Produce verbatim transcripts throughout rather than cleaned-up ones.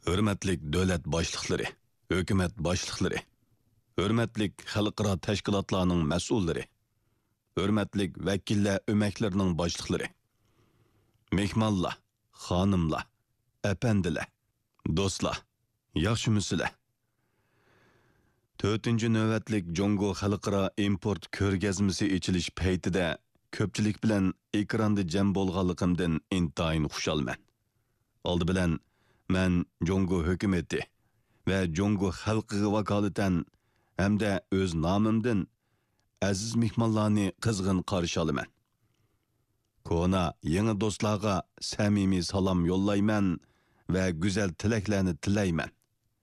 Hürmetlik devlet başlıkları, hükümet başlıkları, hürmetlik xalqaro tashkilotlarning mas'ullari, hürmetlik vakillar ömeklerinin başlıkları, mehmonlar, xonimlar, apandilar, do'stlar, yaxshimisizlar? to'rtinchi navbatlik Jongo xalqaro import ko'rgazmasi ochilish paytida ko'pchilik bilan ekranda jam bo'lganligimdan intayin xushalman. Oldi bilan men Jongo hukumati va Jongo xalqiga vakolatan hamda o'z nomimdan aziz mehmonlarni qizg'in qarshi olaman. Kona yangi do'stlarga samimiy salom yo'llayman va go'zal tilaklarni tilayman.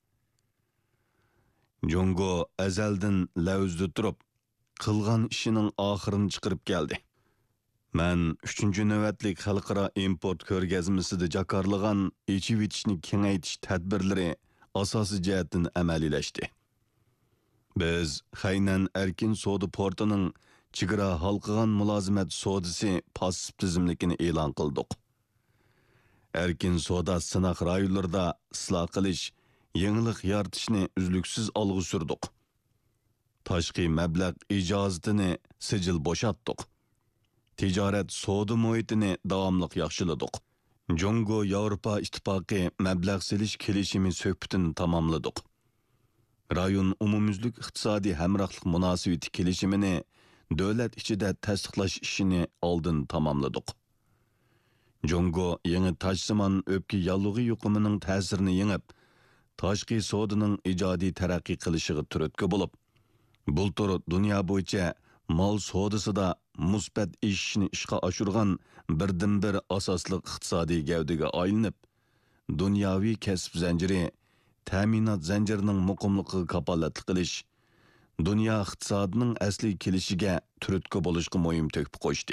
Jongo azaldan lavzda turib, qilgan ishining oxirini chiqarib keldi. Men uchinchi navbatlik xalqaro import ko'rgazmasida jakarlagan ichib etishni kengaytirish tadbirlari asosiy jihatdan amaliyalashdi. Biz Xaynan erkin savdo portining chegara halqigan mulozimat savdosi passiv tizimlikini e'lon qildik. Erkin savdo sinoq rayonlarida isloh qilish, yangilik yaratishni uzluksiz olg'a surdik. Tashqi mablag' ijozatini sijil bo'shatdik. Tijorat savdo muhitini davomli yaxshiladik. Jongo Yevropa ittifoqi mablag' silish kelishimi suhbatini tamomladik. Rayon umumyuzlik iqtisodiy hamrohlik munosabati kelishimini davlat ichida tasdiqlash ishini oldin tamomladik. Jongo yangi tajsimon o'pki yallig'i yuqumining ta'sirini yengib, tashqi savdoning ijodiy taraqqiy qilishiga turtki bo'lib, bultur dunyo bo'yicha mol savdosida musbat ishni ishga oshirgan birdan-bir asosli iqtisodiy gavdaga aylanib, dunyoviy kasb zanjiri, ta'minot zanjirining muqimligiga kapolatlik qilish, dunyo iqtisodining asli kelishiga turtki bo'lishga muhim to'kib qo'ydi.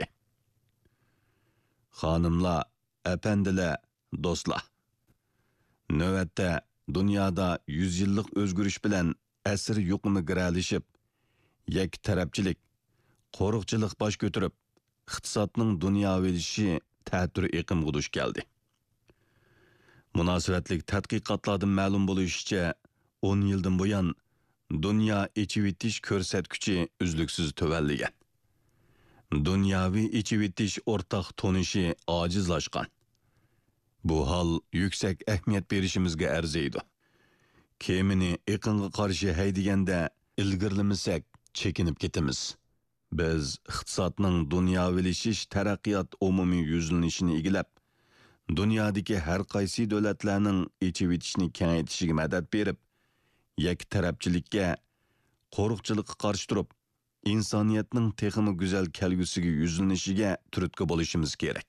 Xonimlar, apandilar, do'stlar. Navbatda dunyoda yuz yillik o'zgarish bilan asr yuqumi giralishib, yak tarafchilik, qo'riqchilik bosh ko'tarib, iqtisodning dunyovilashishi ta'tir iqimga duch keldi. Munosabatlik tadqiqotlardan ma'lum bo'lishicha, o'n yildan buyon dunyo ichib etish ko'rsatkichi uzluksiz tuvalligan. Dunyoviy ichib etish o'rtaq tonishi ojizlashgan. Bu hol yuksak ahamiyat berishimizga arziydi. Kemini iqimga qarshi haydaganda ilgirlamasak chekinib ketamiz. Biz iqtisodning dunyovilashish taraqqiyot umumiy yuzlanishini egilab, dunyodagi har qaysi davlatlarning ichib etishni kengaytishiga madad berib, yak tarafchilikka, qo'riqchilikqa qarshi turib, insoniyatning texmi go'zal kelgusiga yuzlanishiga turtki bo'lishimiz kerak.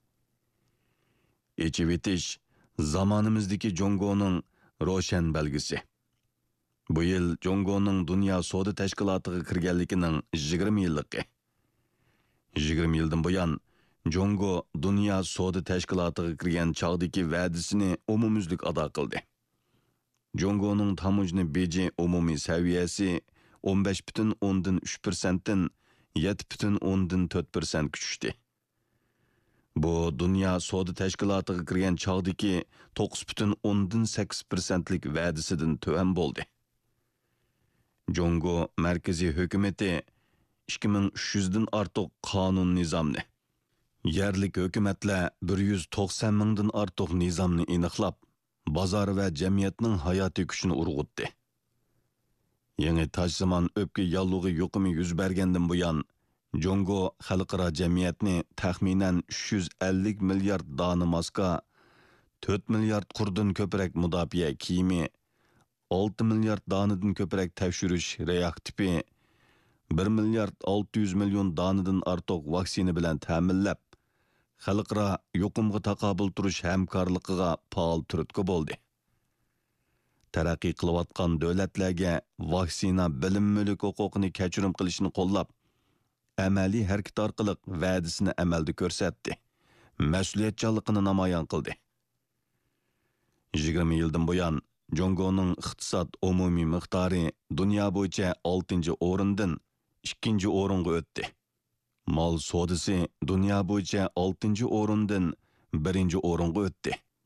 Ichib etish zamonimizdagi Jongoning ro'shan belgisi. Bu yil Jongoning dunyo savdo tashkilotiga kirganligining yigirma yilligi. yigirma yildan buyon Jongo dunyo savdo tashkilotiga kirgan chog'dagi va'dasini umumyuzlik ado qildi. Jongoning tamojni beji umumiy saviyasi o'n besh butun o'ndan uch persent dan yetti butun o'ndan to'rt persent tushdi. Bu dunyo savdo tashkilotiga kirgan chog'dagi to'qqiz butun o'ndan sakkiz persentlik va'dasidan tuvan bo'ldi. Jongo markaziy hukumati ikki ming uch yuz dan ortiq qonun nizomni, yerlik hukumatlar bir yuz to'qson mingdan ortiq nizomni aniqlab, bozor va jamiyatning hayotiy kuchini urg'utdi. Yangi tajsimon o'pki yallig'i yuqumi yuz bergandan buyon Jongo xalqaro jamiyatni taxminan uch yuz ellik milliard dona maska, to'rt milliard qurdan ko'proq mudofaa kiyimi, olti milliard donadan ko'proq tavshirish reaktivi, bir milliard olti yuz million donadan ortiq vaksina bilan ta'minlab, xalqaro yuqumga taqobil turish hamkorligiga faol turtki bo'ldi. Taraqqiy qilayotgan davlatlarga vaksina bilim mulk huquqini kechirim qilishni qo'llab, amaliy harakat orqali va'dasini amalda ko'rsatdi. Mas'uliyatchanligini namoyon qildi. yigirma yildan buyon Jongoning iqtisod umumiy miqdori dunyo bo'yicha oltinchi o'rindan ikkinchi o'ringa o'tdi. Mol savdosi dunyo bo'yicha oltinchi o'rindan birinchi o'ringa o'tdi.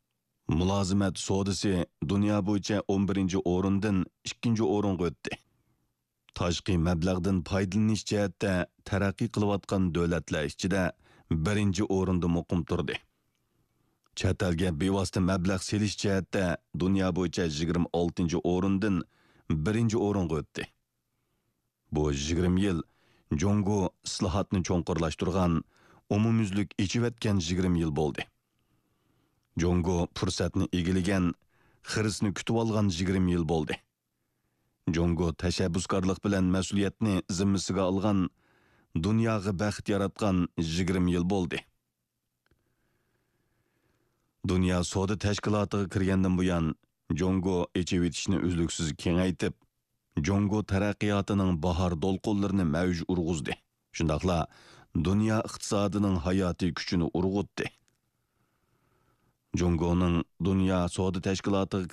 Mulozimat sodisi dunyo bo'yicha o'n birinchi o'rindan ikkinchi o'ringa o'tdi. Tashqi mablag'dan foydalanish jihatda taraqqiy qilayotgan davlatlar ichida birinchi o'rinda muqim turdi. Chet elga bevosita mablag' selish jihatda dunyo bo'yicha yigirma oltinchi o'rindan birinchi o'ringa o'tdi. Bu yigirma yil Jongo islohotni cho'nqurlashtirgan, umumyuzlik ichivetgan yigirma yil bo'ldi. Jongo fursatni egillagan, xirisni kutib olgan yigirma yil bo'ldi. Jongo tashabbuskorlik bilan mas'uliyatni zimmasiga olgan, dunyoga baxt yaratgan yigirma yil bo'ldi. Dunyo savdo tashkilotiga kirgandan buyon Jongo ichivetishni uzluksiz kengaytib, Jongo taraqqiyotining bahor do'lqinlarini mavj urg'izdi. Shundaqla dunyo iqtisodining hayotiy kuchini urg'utdi. Jongoning dunyo savdo tashkilotiga